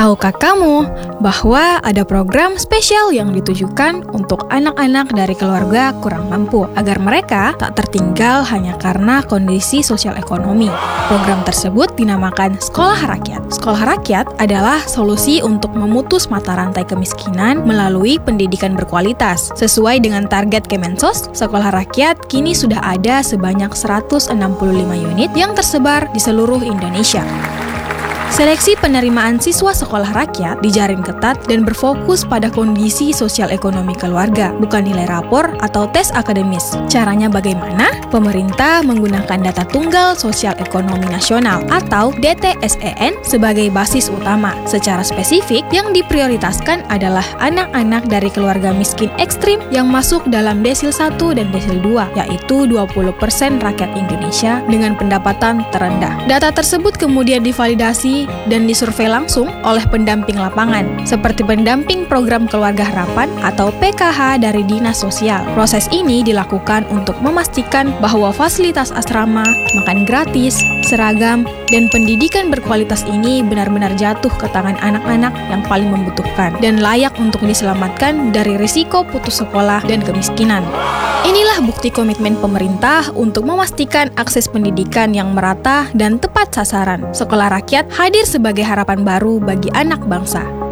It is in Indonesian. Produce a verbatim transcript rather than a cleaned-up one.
Tahukah kamu bahwa ada program spesial yang ditujukan untuk anak-anak dari keluarga kurang mampu agar mereka tak tertinggal hanya karena kondisi sosial ekonomi? Program tersebut dinamakan Sekolah Rakyat. Sekolah Rakyat adalah solusi untuk memutus mata rantai kemiskinan melalui pendidikan berkualitas. Sesuai dengan target Kemensos, Sekolah Rakyat kini sudah ada sebanyak seratus enam puluh lima unit yang tersebar di seluruh Indonesia. Seleksi penerimaan siswa sekolah rakyat dijaring ketat dan berfokus pada kondisi sosial ekonomi keluarga, bukan nilai rapor atau tes akademis. Caranya bagaimana? Pemerintah menggunakan data tunggal sosial ekonomi nasional atau D T S E N sebagai basis utama. Secara spesifik, yang diprioritaskan adalah anak-anak dari keluarga miskin ekstrim yang masuk dalam desil satu dan desil dua, yaitu dua puluh persen rakyat Indonesia dengan pendapatan terendah. Data tersebut kemudian divalidasi dan disurvei langsung oleh pendamping lapangan, seperti pendamping program keluarga harapan atau P K H dari Dinas Sosial. Proses ini dilakukan untuk memastikan bahwa fasilitas asrama, makan gratis, seragam, dan pendidikan berkualitas ini benar-benar jatuh ke tangan anak-anak yang paling membutuhkan dan layak untuk diselamatkan dari risiko putus sekolah dan kemiskinan. Inilah bukti komitmen pemerintah untuk memastikan akses pendidikan yang merata dan tepat sasaran. Sekolah Rakyat hadir sebagai harapan baru bagi anak bangsa.